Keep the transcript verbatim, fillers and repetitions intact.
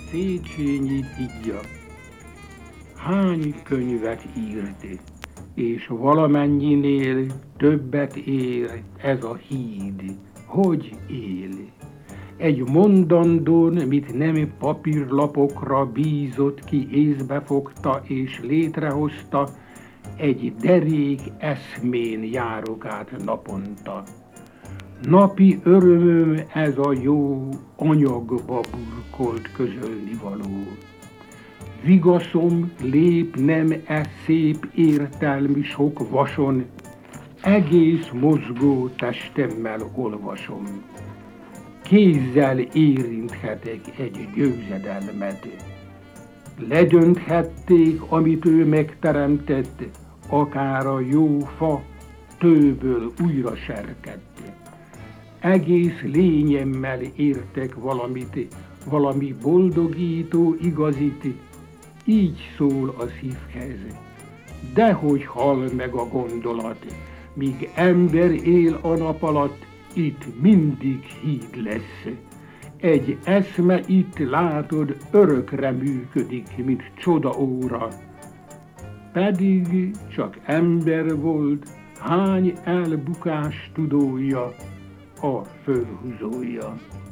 Széchenyi hídja. Hány könyvet írt, és valamennyinél többet ér ez a híd, hogy él. Egy mondandón, mit nem papírlapokra bízott ki, észbe fogta és létrehozta, egy derék eszmén járok át naponta. Napi örömöm ez a jó, anyagba burkolt közölnivaló. Vigaszom lép nem e szép értelmi sok vason, egész mozgó testemmel olvasom. Kézzel érinthetek egy győzedelmet. Ledönthették, amit ő megteremtett, akár a jó fa tőből újra serkedt. Egész lényemmel értek valamit, valami boldogító igazit, így szól a szívhez. Dehogy hal meg a gondolat, míg ember él a nap alatt, itt mindig híd lesz. Egy eszme itt látod, örökre működik, mint csodaóra. Pedig csak ember volt, hány elbukás tudója, a fölhúzója.